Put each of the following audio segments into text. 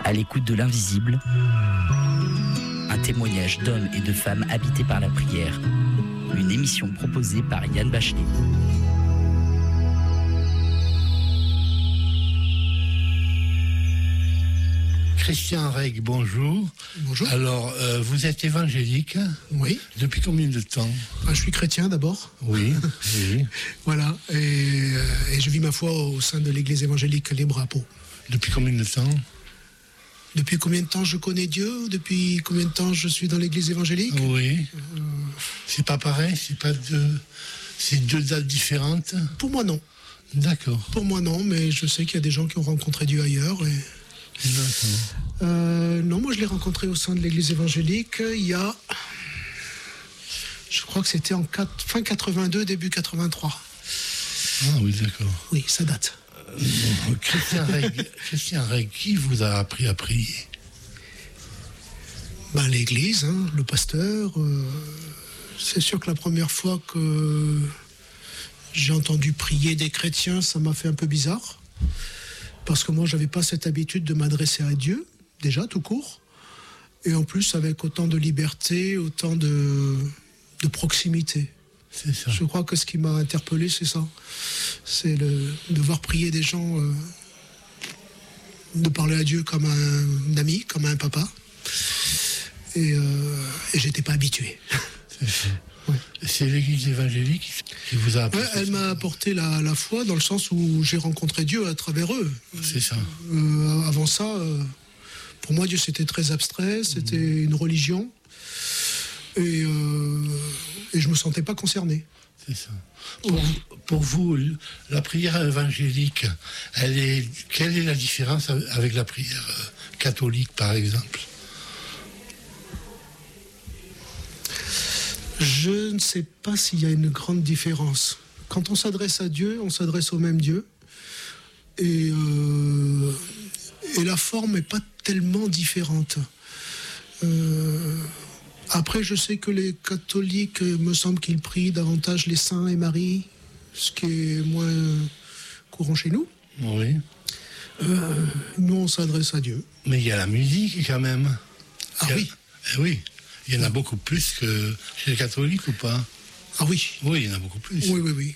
À l'écoute de l'invisible, un témoignage d'hommes et de femmes habités par la prière. Une émission proposée par Yann Bachelet. Christian Reg, bonjour. Bonjour. Alors, vous êtes évangélique? Oui. Depuis combien de temps? Je suis chrétien d'abord. Oui, oui. Voilà. Et je vis ma foi au sein de l'église évangélique Libre à Pau. Depuis combien de temps? Depuis combien de temps je connais Dieu? Depuis combien de temps je suis dans l'église évangélique? Oui. C'est pas pareil? C'est deux dates différentes? Pour moi, non. D'accord. Pour moi, non, mais je sais qu'il y a des gens qui ont rencontré Dieu ailleurs. D'accord. Non, moi je l'ai rencontré au sein de l'église évangélique il y a... Je crois que c'était en fin 82, début 83. Ah oui, d'accord. Oui, ça date. Christian Reg, qui vous a appris à prier? L'église, le pasteur. C'est sûr que la première fois que j'ai entendu prier des chrétiens, ça m'a fait un peu bizarre. Parce que moi, je n'avais pas cette habitude de m'adresser à Dieu, déjà, tout court. Et en plus, avec autant de liberté, autant de proximité. C'est ça. Je crois que ce qui m'a interpellé, c'est ça. C'est de voir prier des gens, de parler à Dieu comme un ami, comme un papa. Et je n'étais pas habitué. C'est ça. Ouais. C'est l'église évangélique qui vous a appris? Elle m'a apporté la foi dans le sens où j'ai rencontré Dieu à travers eux. C'est ça. Avant ça, pour moi, Dieu, c'était très abstrait, c'était une religion. Et je me sentais pas concerné. C'est ça. Pour vous, la prière évangélique, quelle est la différence avec la prière catholique, par exemple? Je ne sais pas s'il y a une grande différence. Quand on s'adresse à Dieu, on s'adresse au même Dieu. Et la forme n'est pas tellement différente. Après, je sais que les catholiques, me semble qu'ils prient davantage les saints et Marie, ce qui est moins courant chez nous. Oui. Nous, on s'adresse à Dieu. Mais il y a la musique quand même. Oui. Oui. Il y en a beaucoup plus que chez les catholiques ou pas? Ah oui. Oui, il y en a beaucoup plus. Oui.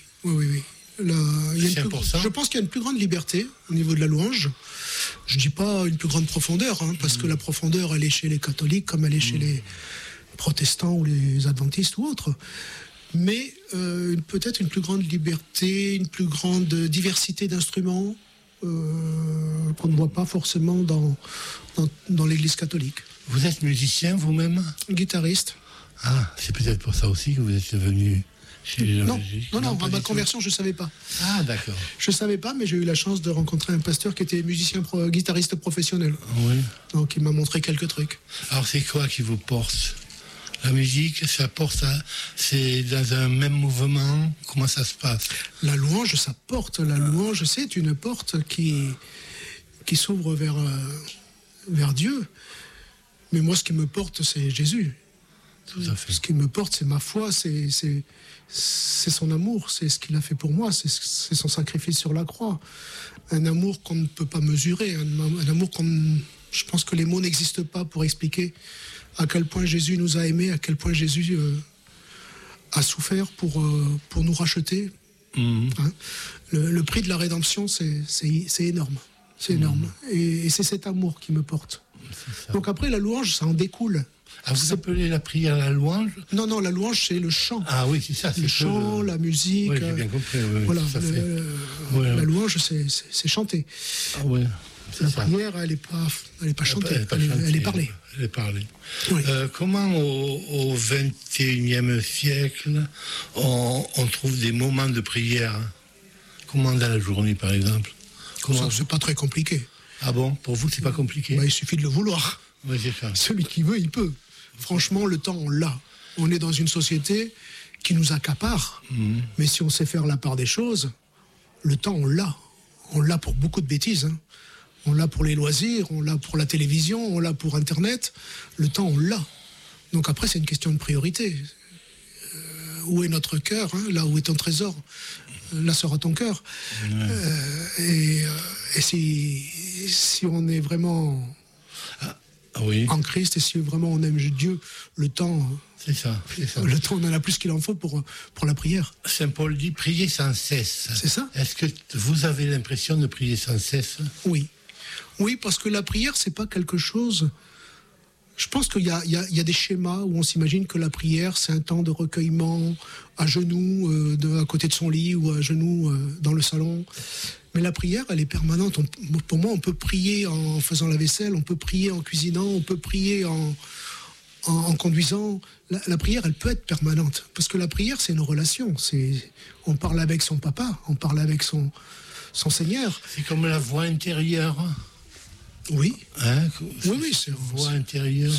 Je pense qu'il y a une plus grande liberté au niveau de la louange. Je ne dis pas une plus grande profondeur, parce que la profondeur, elle est chez les catholiques comme elle est chez les protestants ou les adventistes ou autres. Mais peut-être une plus grande liberté, une plus grande diversité d'instruments qu'on ne voit pas forcément dans l'église catholique. Vous êtes musicien vous-même? Guitariste. Ah, c'est peut-être pour ça aussi que vous êtes venu chez les évangéliques. Non, à ma conversion, je ne savais pas. Ah, d'accord. Je ne savais pas, mais j'ai eu la chance de rencontrer un pasteur qui était guitariste professionnel. Oui. Donc il m'a montré quelques trucs. Alors c'est quoi qui vous porte? La musique, ça porte c'est dans un même mouvement? Comment ça se passe? La louange, ça porte. La louange, c'est une porte qui s'ouvre vers Dieu. Mais moi, ce qui me porte, c'est Jésus. Tout à fait. Ce qui me porte, c'est ma foi, c'est son amour, c'est ce qu'il a fait pour moi, c'est son sacrifice sur la croix. Un amour qu'on ne peut pas mesurer, un amour je pense que les mots n'existent pas pour expliquer à quel point Jésus nous a aimés, à quel point Jésus a souffert pour nous racheter. Le prix de la rédemption, c'est énorme. C'est énorme. Et c'est cet amour qui me porte. Donc après, la louange, ça en découle. Ah, vous appelez la prière la louange? Non, la louange, c'est le chant. Ah oui, c'est ça. Le chant, la musique. Oui, j'ai bien compris. Oui, voilà, la louange, c'est chanter. Ah oui. La prière, elle n'est pas chantée, elle est parlée. Elle est parlée. Oui. Comment au XXIe siècle, on trouve des moments de prière? Comment dans la journée, par exemple? C'est pas très compliqué. Ah bon? Pour vous, c'est pas compliqué? Il suffit de le vouloir. Oui, c'est ça. Celui qui veut, il peut. Franchement, le temps, on l'a. On est dans une société qui nous accapare. Mais si on sait faire la part des choses, le temps, on l'a. On l'a pour beaucoup de bêtises. On l'a pour les loisirs, on l'a pour la télévision, on l'a pour Internet. Le temps, on l'a. Donc après, c'est une question de priorité. Où est notre cœur? Là où est ton trésor, là sera ton cœur. Et si on est vraiment Oui. en Christ, et si vraiment on aime Dieu, le temps, C'est ça. le temps, on en a plus qu'il en faut pour la prière. Saint Paul dit prier sans cesse. C'est ça. Est-ce que vous avez l'impression de prier sans cesse? Oui. Oui, parce que la prière, c'est pas quelque chose... Je pense qu'il y a des schémas où on s'imagine que la prière, c'est un temps de recueillement à genoux, à côté de son lit, ou à genoux dans le salon. Mais la prière, elle est permanente. Pour moi, on peut prier en faisant la vaisselle, on peut prier en cuisinant, on peut prier en conduisant. La prière, elle peut être permanente. Parce que la prière, c'est une relation. On parle avec son papa, on parle avec son Seigneur. C'est comme la voix intérieure. Oui. Hein? Oui, c'est voix intérieure.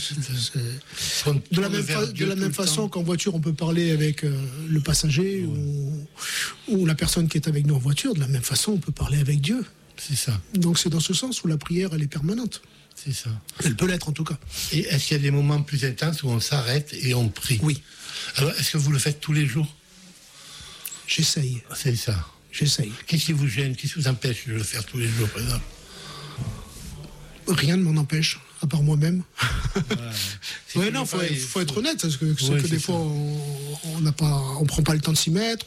De la même façon qu'en voiture, on peut parler avec le passager ou la personne qui est avec nous en voiture. De la même façon, on peut parler avec Dieu. C'est ça. Donc c'est dans ce sens où la prière, elle est permanente. C'est ça. Elle peut l'être en tout cas. Et est-ce qu'il y a des moments plus intenses où on s'arrête et on prie? Oui. Alors, est-ce que vous le faites tous les jours? J'essaye. C'est ça. J'essaye. Qu'est-ce qui vous gêne? Qu'est-ce qui vous empêche de le faire tous les jours, par exemple? Rien ne m'en empêche, à part moi-même. Ouais, non, faut être honnête, parce que des fois, ça. on prend pas le temps de s'y mettre.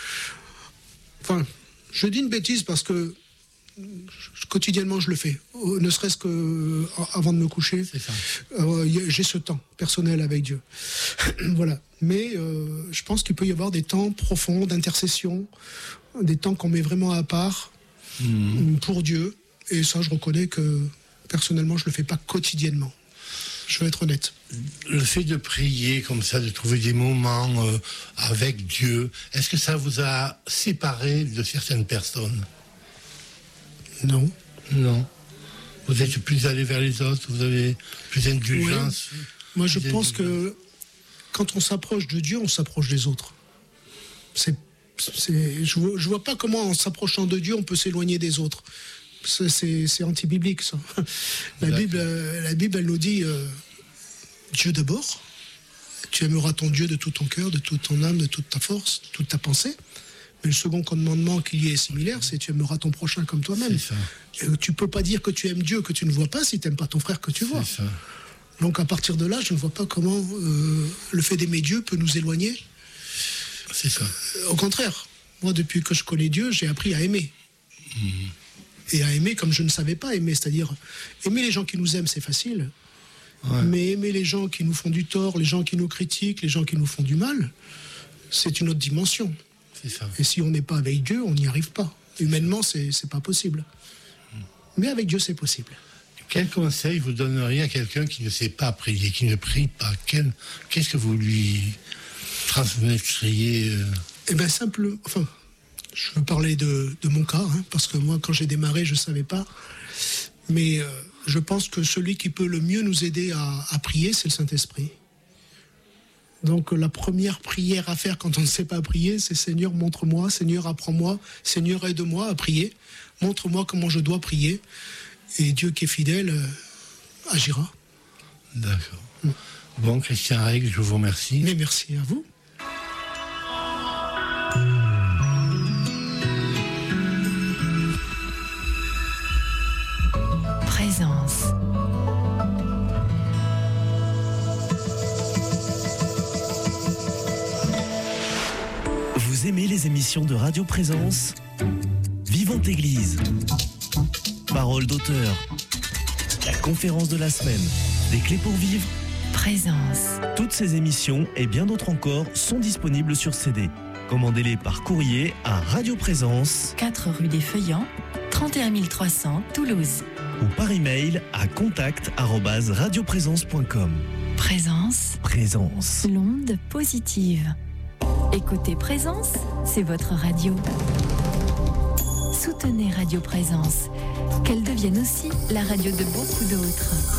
Enfin, je dis une bêtise parce que quotidiennement, je le fais. Ne serait-ce qu'avant de me coucher. C'est ça. J'ai ce temps personnel avec Dieu. Voilà. Mais je pense qu'il peut y avoir des temps profonds d'intercession, des temps qu'on met vraiment à part pour Dieu. Et ça, je reconnais que personnellement, je ne le fais pas quotidiennement. Je vais être honnête. Le fait de prier comme ça, de trouver des moments avec Dieu, est-ce que ça vous a séparé de certaines personnes? Non. Non. Vous êtes plus allé vers les autres, vous avez plus d'indulgence. Oui. Moi, je pense que quand on s'approche de Dieu, on s'approche des autres. Je vois pas comment, en s'approchant de Dieu, on peut s'éloigner des autres. C'est anti-biblique, ça. La Bible, elle nous dit Dieu d'abord. Tu aimeras ton Dieu de tout ton cœur, de toute ton âme, de toute ta force, de toute ta pensée. Mais le second commandement qui y est similaire, c'est tu aimeras ton prochain comme toi-même. Et tu peux pas dire que tu aimes Dieu que tu ne vois pas si tu n'aimes pas ton frère que tu vois. C'est ça. Donc à partir de là, je ne vois pas comment le fait d'aimer Dieu peut nous éloigner. C'est ça. Au contraire, moi depuis que je connais Dieu, j'ai appris à aimer. Et à aimer comme je ne savais pas aimer, c'est-à-dire aimer les gens qui nous aiment, c'est facile. Ouais. Mais aimer les gens qui nous font du tort, les gens qui nous critiquent, les gens qui nous font du mal, c'est une autre dimension. C'est ça. Et si on n'est pas avec Dieu, on n'y arrive pas. Humainement, c'est pas possible. Mais avec Dieu, c'est possible. Quel conseil vous donneriez à quelqu'un qui ne sait pas prier, qui ne prie pas? Qu'est-ce que vous lui transmettriez? Eh bien, simple. Enfin, je veux parler de mon cas, parce que moi, quand j'ai démarré, je ne savais pas. Mais je pense que celui qui peut le mieux nous aider à prier, c'est le Saint-Esprit. Donc la première prière à faire quand on ne sait pas prier, c'est Seigneur, montre-moi, Seigneur, apprends-moi, Seigneur, aide-moi à prier, montre-moi comment je dois prier. Et Dieu qui est fidèle agira. D'accord. Bon, Christian Règle, je vous remercie. Mais merci à vous. Présence. Vous aimez les émissions de Radio Présence? Vivante Église. Parole d'auteur. La conférence de la semaine. Des clés pour vivre. Présence. Toutes ces émissions et bien d'autres encore sont disponibles sur CD. Commandez-les par courrier à Radio Présence, 4 rue des Feuillants, 31 300 Toulouse. Ou par email à contact@radioprésence.com. Présence. Présence. L'onde positive. Écoutez Présence, c'est votre radio. Soutenez Radio Présence, qu'elle devienne aussi la radio de beaucoup d'autres.